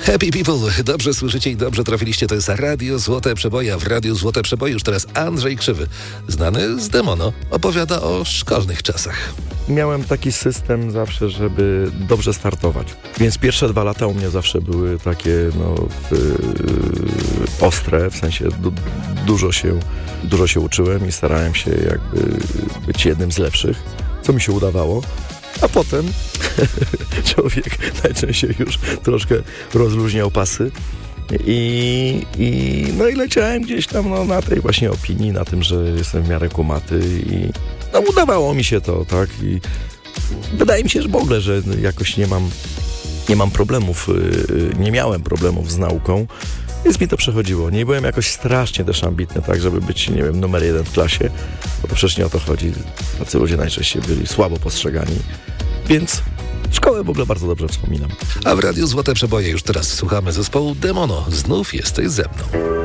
Happy people, dobrze słyszycie i dobrze trafiliście, to jest Radio Złote Przeboje, a w Radiu Złote Przeboje już teraz Andrzej Krzywy, znany z Demono, opowiada o szkolnych czasach. Miałem taki system zawsze, żeby dobrze startować, więc pierwsze 2 lata u mnie zawsze były takie ostre, w sensie dużo się uczyłem i starałem się jakby być jednym z lepszych, co mi się udawało. A potem człowiek najczęściej już troszkę rozluźniał pasy i leciałem gdzieś tam na tej właśnie opinii, na tym, że jestem w miarę kumaty i udawało mi się to, tak? I wydaje mi się, że w ogóle, że jakoś nie mam problemów, nie miałem problemów z nauką, więc mi to przechodziło. Nie byłem jakoś strasznie też ambitny, tak, żeby być, nie wiem, numer 1 w klasie, bo to przecież nie o to chodzi. Tacy ludzie najczęściej byli słabo postrzegani, więc szkołę w ogóle bardzo dobrze wspominam. A w Radiu Złote Przeboje już teraz słuchamy zespołu Demono. Znów jesteś ze mną.